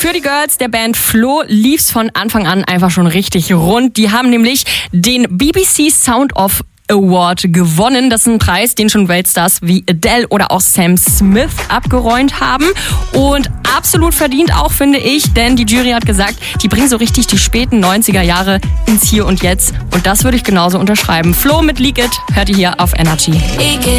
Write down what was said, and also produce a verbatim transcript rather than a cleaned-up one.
Für die Girls der Band Flo lief's von Anfang an einfach schon richtig rund. Die haben nämlich den B B C Sound of Award gewonnen. Das ist ein Preis, den schon Weltstars wie Adele oder auch Sam Smith abgeräumt haben. Und absolut verdient auch, finde ich, denn die Jury hat gesagt, die bringen so richtig die späten neunziger Jahre ins Hier und Jetzt. Und das würde ich genauso unterschreiben. Flo mit Leak It hört ihr hier auf Energy.